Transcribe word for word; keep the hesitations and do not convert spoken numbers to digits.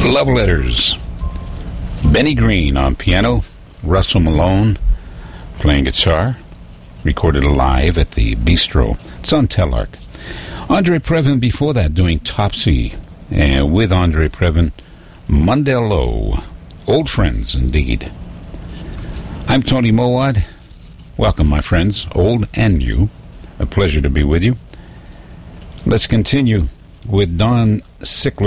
Love Letters. Benny Green on piano, Russell Malone playing guitar, recorded live at the Bistro. It's on Telarc. Andre Previn before that doing Topsy, and with Andre Previn, Mondello. Old friends indeed. I'm Tony Mowat. Welcome, my friends, old and new. A pleasure to be with you. Let's continue with Don Sickler.